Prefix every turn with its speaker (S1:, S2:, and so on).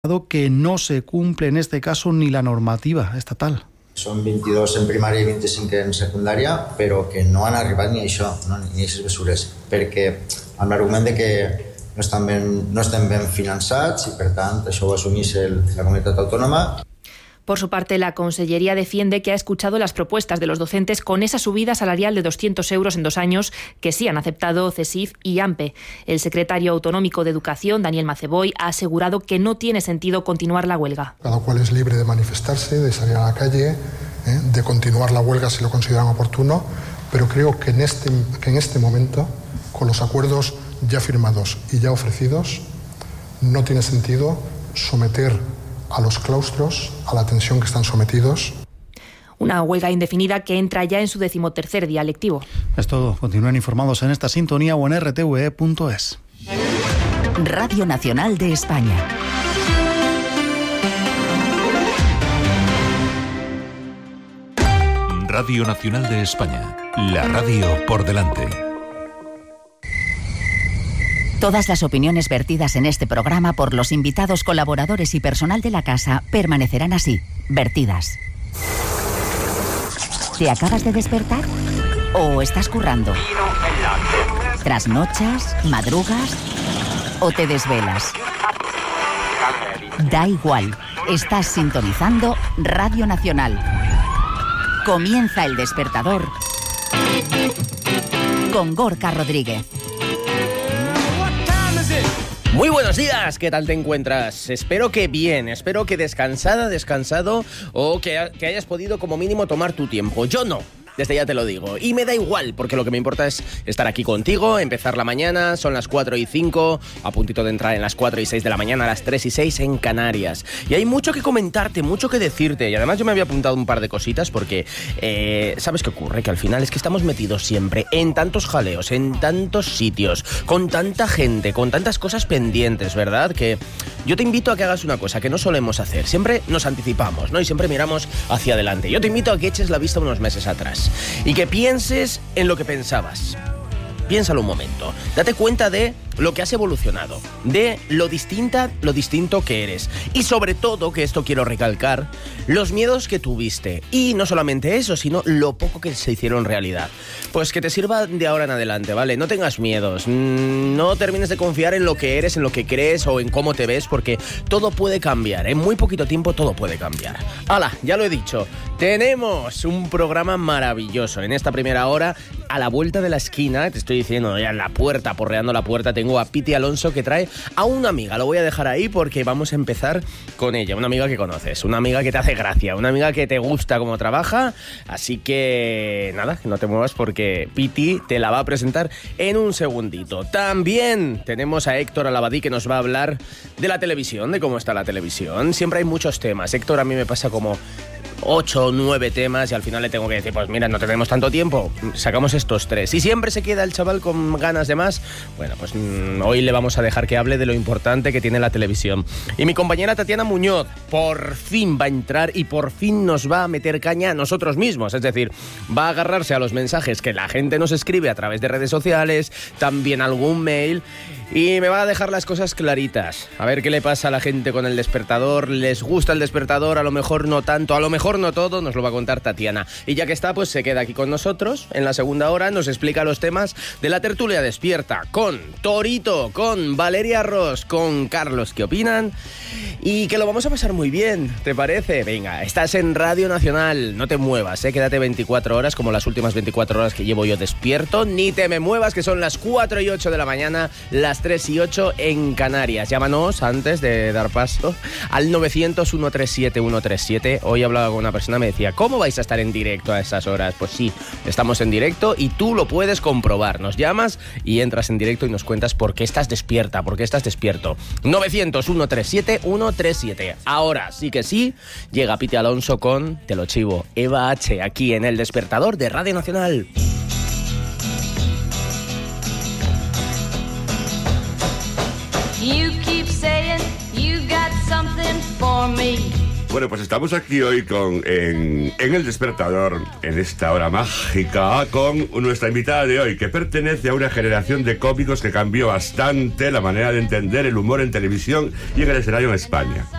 S1: que no se cumple en este caso ni la normativa estatal.
S2: Són 22 en primària i 25 en secundària, però que no han arribat ni això, ni aquestes mesures, perquè amb l'argument de que no estem ben finançats i, per tant, això ho assumís la comunitat autònoma.
S3: Por su parte, la Consellería defiende que ha escuchado las propuestas de los docentes con esa subida salarial de 200 euros en 2 años que sí han aceptado CESIF y AMPE. El secretario autonómico de Educación, Daniel Maceboy, ha asegurado que no tiene sentido continuar la huelga.
S4: Cada cual es libre de manifestarse, de salir a la calle, de continuar la huelga si lo consideran oportuno, pero creo que en este momento, con los acuerdos ya firmados y ya ofrecidos, no tiene sentido someter a los claustros a la tensión que están sometidos.
S3: Una huelga indefinida que entra ya en su 13º día lectivo.
S1: Es todo. Continúen informados en esta sintonía o en rtve.es.
S5: Radio Nacional de España.
S6: Radio Nacional de España. La radio por delante.
S5: Todas las opiniones vertidas en este programa por los invitados, colaboradores y personal de la casa permanecerán así, vertidas. ¿Te acabas de despertar? ¿O estás currando? ¿Trasnochas? ¿Madrugas? ¿O te desvelas? Da igual, estás sintonizando Radio Nacional. Comienza El Despertador con Gorka Rodríguez.
S7: Muy buenos días, ¿qué tal te encuentras? Espero que bien, espero que descansado o que hayas podido como mínimo tomar tu tiempo. Yo no. Desde ya te lo digo. Y me da igual, porque lo que me importa es estar aquí contigo, empezar la mañana, son las 4:05, a puntito de entrar en las 4:06 de la mañana, a las 3:06 en Canarias. Y hay mucho que comentarte, mucho que decirte. Y además yo me había apuntado un par de cositas porque, ¿sabes qué ocurre? Que al final es que estamos metidos siempre en tantos jaleos, en tantos sitios, con tanta gente, con tantas cosas pendientes, ¿verdad? Que yo te invito a que hagas una cosa que no solemos hacer. Siempre nos anticipamos, ¿no? Y siempre miramos hacia adelante. Yo te invito a que eches la vista unos meses atrás y que pienses en lo que pensabas. Piénsalo un momento. Date cuenta de lo que has evolucionado, de lo distinto que eres. Y sobre todo, que esto quiero recalcar, los miedos que tuviste. Y no solamente eso, sino lo poco que se hicieron realidad. Pues que te sirva de ahora en adelante, ¿vale? No tengas miedos. No termines de confiar en lo que eres, en lo que crees o en cómo te ves, porque todo puede cambiar. En muy poquito tiempo todo puede cambiar. ¡Hala! Ya lo he dicho. Tenemos un programa maravilloso. En esta primera hora, a la vuelta de la esquina, te estoy diciendo ya en la puerta, porreando la puerta, tengo a Piti Alonso, que trae a una amiga. Lo voy a dejar ahí porque vamos a empezar con ella. Una amiga que conoces, una amiga que te hace gracia, una amiga que te gusta cómo trabaja. Así que nada, que no te muevas porque Piti te la va a presentar en un segundito. También tenemos a Héctor Alabadí, que nos va a hablar de la televisión, de cómo está la televisión. Siempre hay muchos temas. Héctor a mí me pasa como 8 o 9 temas y al final le tengo que decir, pues mira, no tenemos tanto tiempo, sacamos estos 3. Y siempre se queda el chaval con ganas de más. Bueno, pues hoy le vamos a dejar que hable de lo importante que tiene la televisión. Y mi compañera Tatiana Muñoz por fin va a entrar y por fin nos va a meter caña a nosotros mismos. Es decir, va a agarrarse a los mensajes que la gente nos escribe a través de redes sociales, también algún mail, y me va a dejar las cosas claritas. A ver qué le pasa a la gente con el despertador. ¿Les gusta el despertador? A lo mejor no tanto, a lo mejor no todo, nos lo va a contar Tatiana. Y ya que está, pues se queda aquí con nosotros en la segunda hora, nos explica los temas de la tertulia despierta con Torito, con Valeria Ross, con Carlos, ¿qué opinan? Y que lo vamos a pasar muy bien, ¿te parece? Venga, estás en Radio Nacional, no te muevas, quédate 24 horas como las últimas 24 horas que llevo yo despierto, ni te me muevas, que son las 4:08 de la mañana, las 3:08 en Canarias. Llámanos antes de dar paso al 900-137-137. Hoy hablaba con una persona, me decía, ¿cómo vais a estar en directo a esas horas? Pues sí, estamos en directo y tú lo puedes comprobar. Nos llamas y entras en directo y nos cuentas por qué estás despierta, por qué estás despierto. 900-137-137. Ahora sí que sí, llega Piti Alonso con, te lo chivo, Eva H, aquí en El Despertador de Radio Nacional.
S8: You keep saying you got something for me. Bueno, pues estamos aquí hoy en El Despertador, en esta hora mágica, con nuestra invitada de hoy, que pertenece a una generación de cómicos que cambió bastante la manera de entender el humor en televisión y en el escenario en España.